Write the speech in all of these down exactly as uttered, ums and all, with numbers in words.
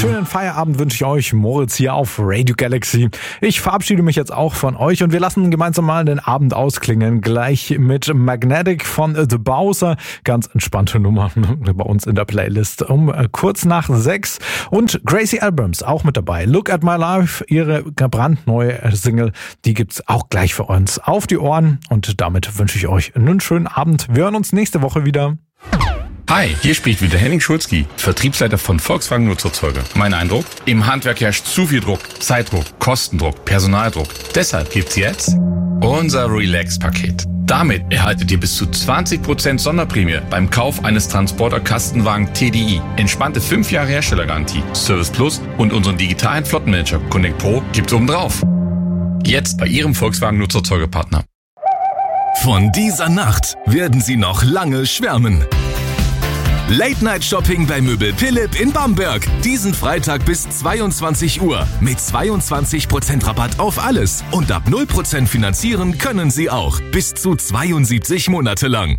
schönen Feierabend wünsche ich euch. Moritz hier auf Radio Galaxy. Ich verabschiede mich jetzt auch von euch und wir lassen gemeinsam mal den Abend ausklingen. Gleich mit Magnetic von The Bowser. Ganz entspannte Nummer bei uns in der Playlist. Um äh, kurz nach sechs. Und Gracie Abrams auch mit dabei. Look at My Life, ihre brandneue Single. Die gibt's auch gleich für uns auf die Ohren. Und damit wünsche ich euch einen schönen Abend. Wir hören uns nächste Woche wieder. Hi, hier spricht wieder Henning Schulzki, Vertriebsleiter von Volkswagen Nutzerzeuger. Mein Eindruck? Im Handwerk herrscht zu viel Druck, Zeitdruck, Kostendruck, Personaldruck. Deshalb gibt's jetzt unser Relax-Paket. Damit erhaltet ihr bis zu zwanzig Prozent Sonderprämie beim Kauf eines Transporter-Kastenwagen T D I. Entspannte fünf Jahre Herstellergarantie, Service Plus und unseren digitalen Flottenmanager Connect Pro gibt's obendrauf. Jetzt bei Ihrem Volkswagen Nutzerzeugerpartner. Von dieser Nacht werden Sie noch lange schwärmen. Late-Night-Shopping bei Möbel Philipp in Bamberg. Diesen Freitag bis zweiundzwanzig Uhr. Mit zweiundzwanzig Prozent Rabatt auf alles. Und ab null Prozent finanzieren können Sie auch. Bis zu zweiundsiebzig Monate lang.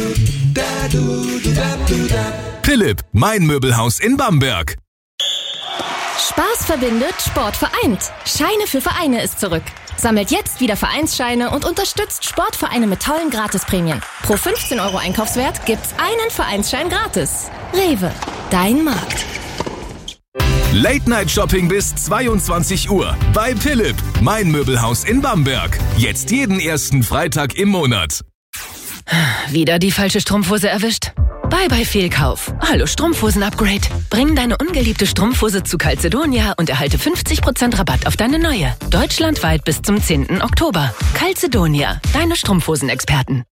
Philipp, mein Möbelhaus in Bamberg. Spaß verbindet, Sport vereint. Scheine für Vereine ist zurück. Sammelt jetzt wieder Vereinsscheine und unterstützt Sportvereine mit tollen Gratisprämien. Pro fünfzehn Euro Einkaufswert gibt's einen Vereinsschein gratis. Rewe, dein Markt. Late-Night-Shopping bis zweiundzwanzig Uhr bei Philipp, mein Möbelhaus in Bamberg. Jetzt jeden ersten Freitag im Monat. Wieder die falsche Strumpfhose erwischt? Bye bye Fehlkauf. Hallo Strumpfhosen-Upgrade. Bring deine ungeliebte Strumpfhose zu Calzedonia und erhalte fünfzig Prozent Rabatt auf deine neue. Deutschlandweit bis zum zehnten Oktober. Calzedonia, deine Strumpfhosenexperten.